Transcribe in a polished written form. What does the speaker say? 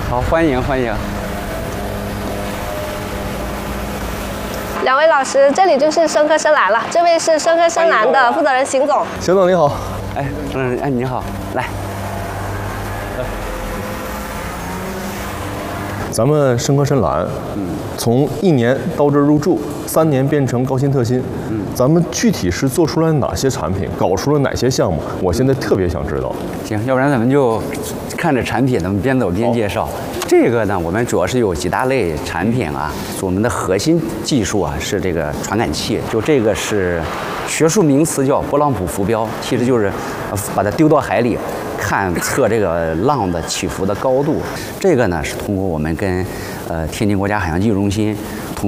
好，欢迎欢迎。 两位老师，这里就是深科深蓝了。这位是深科深蓝的负责人邢总。 邢总你好。 哎，你好，来。 咱们深科深蓝，从1年到这入驻，3年变成高薪特薪，咱们具体是做出来哪些产品，搞出了哪些项目？我现在特别想知道。 行，要不然咱们就看着产品，咱们边走边介绍。这个呢，我们主要是有几大类产品啊。我们的核心技术啊是这个传感器，就这个是学术名词叫波浪谱浮标，其实就是把它丢到海里。测这个浪的起伏的高度，这个呢是通过我们跟天津国家海洋技术中心